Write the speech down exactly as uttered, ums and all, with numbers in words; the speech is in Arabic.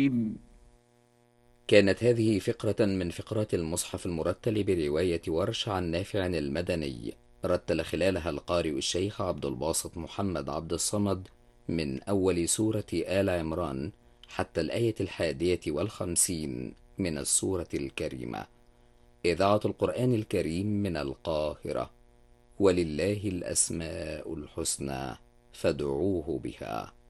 الرجيم. كانت هذه فقرة من فقرات المصحف المرتل برواية ورش عن نافع المدني، رتل خلالها القارئ الشيخ عبد الباسط محمد عبد الصمد من أول سورة آل عمران حتى الآية الحادية والخمسين من السورة الكريمة. إذاعة القرآن الكريم من القاهرة. ولله الأسماء الحسنى فادعوه بها.